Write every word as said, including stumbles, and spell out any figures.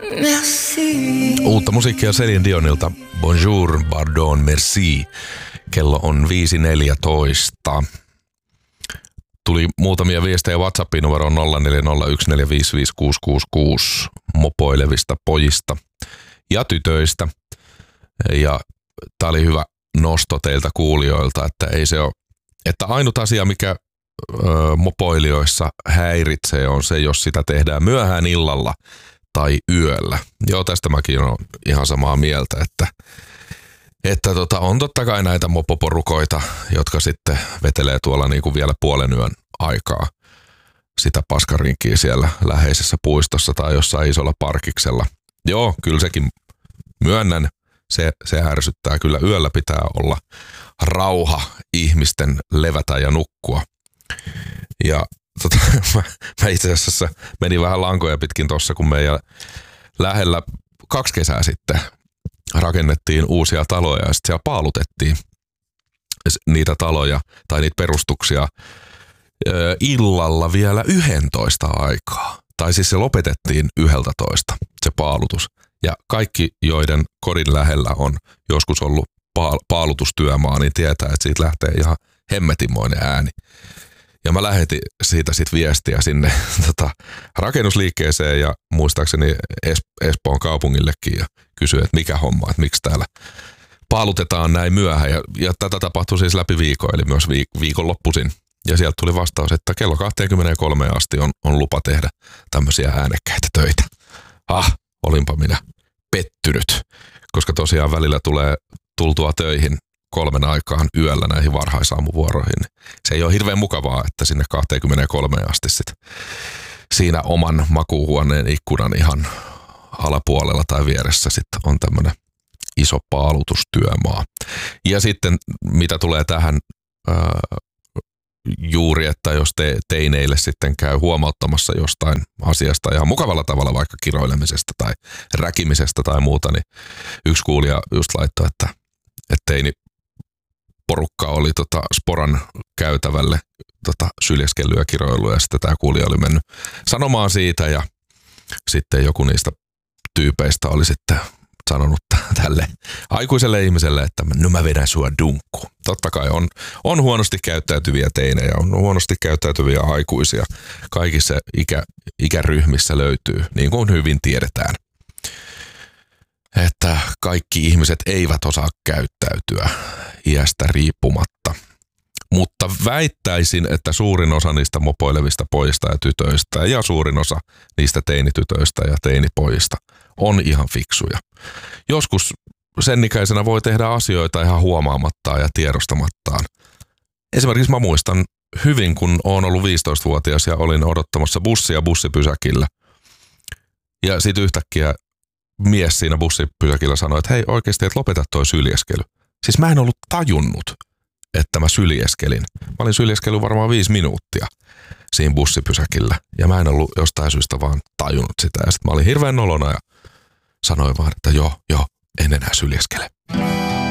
Merci. Uutta musiikkia Céline Dionilta. Bonjour, pardon, merci. Kello on viisi neljätoista. Tuli muutamia viestejä WhatsAppiin numeroon nolla neljä nolla yksi neljä viisi viisi kuusi kuusi kuusi mopoilevista pojista ja tytöistä. Ja tää oli hyvä nosto teiltä kuulijoilta, että ei se ole, että ainut asia, mikä ö, mopoilijoissa häiritsee, on se, jos sitä tehdään myöhään illalla tai yöllä. Joo, tästä mäkin olen ihan samaa mieltä, että, että tota, on totta kai näitä mopoporukoita, jotka sitten vetelee tuolla niin kuin vielä puolen yön aikaa sitä paskarinkiä siellä läheisessä puistossa tai jossain isolla parkiksella. Joo, kyllä sekin myönnän. Se, se ärsyttää. Kyllä yöllä pitää olla rauha ihmisten levätä ja nukkua. Ja tota, mä, mä itse asiassa menin vähän lankoja pitkin tossa, kun meidän lähellä kaksi kesää sitten rakennettiin uusia taloja ja sitten siellä paalutettiin niitä taloja tai niitä perustuksia ö, illalla vielä yhdentoista aikaa. Tai siis se lopetettiin yhdeltä toista, se paalutus. Ja kaikki, joiden kodin lähellä on joskus ollut paal- paalutustyömaa, niin tietää, että siitä lähtee ihan hemmetinmoinen ääni. Ja mä lähetin siitä sitten viestiä sinne tota, rakennusliikkeeseen ja muistaakseni es- Espoon kaupungillekin ja kysyin, että mikä homma, että miksi täällä paalutetaan näin myöhään. Ja, ja tätä tapahtui siis läpi viikon, eli myös viik- viikonloppuisin. Ja sieltä tuli vastaus, että kello kaksikymmentäkolme asti on, on lupa tehdä tämmöisiä äänekkäitä töitä. Ah, olinpa minä pettynyt, koska tosiaan välillä tulee tultua töihin kolmen aikaan yöllä näihin varhaisaamuvuoroihin. Se ei ole hirveän mukavaa, että sinne kaksikymmentäkolme asti sit siinä oman makuuhuoneen ikkunan ihan alapuolella tai vieressä sit on tämmöinen iso paalutustyömaa. Ja sitten mitä tulee tähän ää, juuri, että jos te, teineille sitten käy huomauttamassa jostain asiasta ihan mukavalla tavalla, vaikka kiroilemisesta tai räkimisestä tai muuta, niin yksi kuulija just laittoi, että, että teini porukka oli tota Sporan käytävälle tota syljeskellyä ja kiroilua ja sitten tämä kuulija oli mennyt sanomaan siitä ja sitten joku niistä tyypeistä oli sitten sanonut tälle aikuiselle ihmiselle, että no mä vedän sua dunkkuun. Totta kai on, on huonosti käyttäytyviä teinejä, on huonosti käyttäytyviä aikuisia. Kaikissa ikä, ikäryhmissä löytyy, niin kuin hyvin tiedetään, että kaikki ihmiset eivät osaa käyttäytyä iästä riippumatta. Mutta väittäisin, että suurin osa niistä mopoilevista pojista ja tytöistä ja suurin osa niistä teinitytöistä ja teinipojista on ihan fiksuja. Joskus sen ikäisenä voi tehdä asioita ihan huomaamattaan ja tiedostamattaan. Esimerkiksi mä muistan hyvin, kun oon ollut viisitoistavuotias ja olin odottamassa bussia bussipysäkillä. Ja sit yhtäkkiä mies siinä bussipysäkillä sanoi, että hei oikeasti, että lopeta toi syljeskely. Siis mä en ollut tajunnut, että mä syljeskelin. Mä olin syljeskellyt varmaan viisi minuuttia siinä bussipysäkillä. Ja mä en ollut jostain syystä vaan tajunnut sitä. Ja sit mä olin hirveän nolona ja sanoin vaan, että joo, joo, en enää syljeskele.